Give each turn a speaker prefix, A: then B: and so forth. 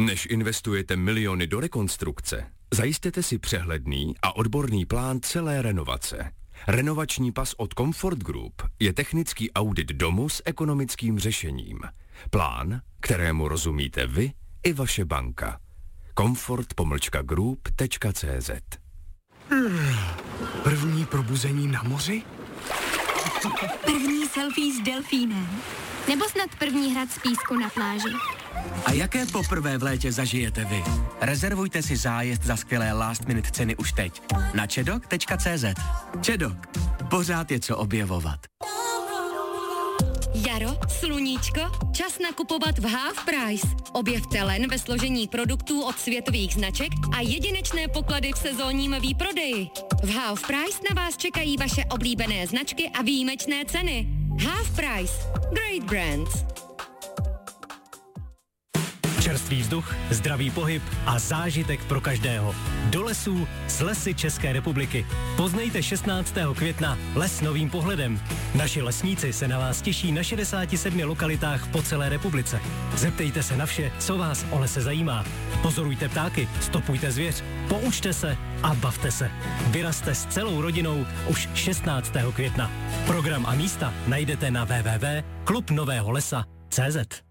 A: Než investujete miliony do rekonstrukce, zajistěte si přehledný a odborný plán celé renovace. Renovační pas od Comfort Group je technický audit domu s ekonomickým řešením. Plán, kterému rozumíte vy i vaše banka. comfort-group.cz.
B: První probuzení na moři?
C: První selfie s delfínem. Nebo snad první hrad z písku na pláži.
D: A jaké poprvé v létě zažijete vy? Rezervujte si zájezd za skvělé last minute ceny už teď na čedok.cz. Čedok. Pořád je co objevovat.
E: Jaro, sluníčko, čas nakupovat v Half Price. Objevte len ve složení produktů od světových značek a jedinečné poklady v sezónním výprodeji. V Half Price na vás čekají vaše oblíbené značky a výjimečné ceny. Half Price. Great brands.
F: Čerstvý vzduch, zdravý pohyb a zážitek pro každého. Do lesů s Lesy České republiky. Poznejte 16. května les novým pohledem. Naši lesníci se na vás těší na 67 lokalitách po celé republice. Zeptejte se na vše, co vás o lese zajímá. Pozorujte ptáky, stopujte zvěř, poučte se a bavte se. Vyrazte s celou rodinou už 16. května. Program a místa najdete na www.klubnoveholesa.cz.